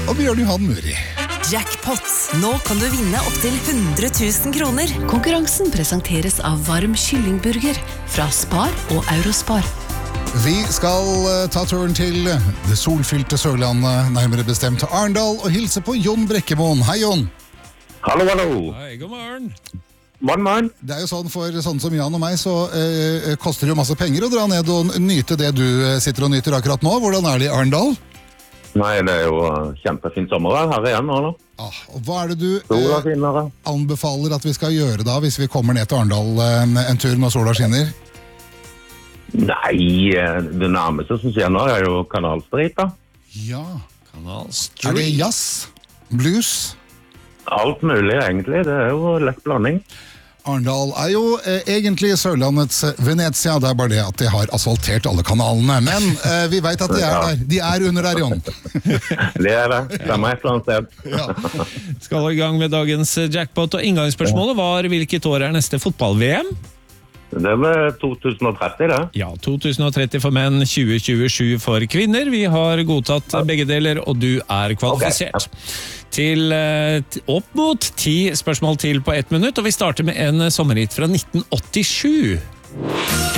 og Bjørn Johan Muri. Jackpot. Nå kan du vinne opp til 100 000 kroner. Konkurransen presenteres av varm kyllingburger fra Spar og Eurospar. Vi skal ta turen til det solfylte Sørlandet, nærmere bestemt til Arendal, og hilse på Jon Brekkemoen. Hei, Jon. Hallo, hallo. Hei, god morgen. Morgen. Det er jo sånn for sånn som Jan og meg, så koster det jo masse penger å dra ned og nyte det du sitter og nyter akkurat nå. Hvordan er det i Arendal? Nei, det er jo kjempefint sommer her igjen nå da. Og hva er det du Sola skinner. anbefaler at vi skal gjøre da, hvis vi kommer ned til Arendal en tur når sola skinner? Nei, det nærmeste som skjer nå er jo Kanalstreet da. Ja. Kanal Er det Street. jazz? Blues? Alt mulig egentlig, det er jo lett blanding. Arendal er jo egentlig Sørlandets Venezia, det er bare det at de har asfaltert alle kanalene. Men vi vet at de er der. De er under der, Jon. Det er det, stemmer et eller annet sted. Ja. Skal i gang med dagens jackpot, og inngangsspørsmålet var hvilket år er neste fotball-VM? Det er 2030 det. Ja, 2030 for menn, 2027 for kvinner. Vi har godtatt begge deler, og du er kvalifisert. Til opp mot 10 spørsmål til på 1 minutt, og vi starter med en sommerhit fra 1987.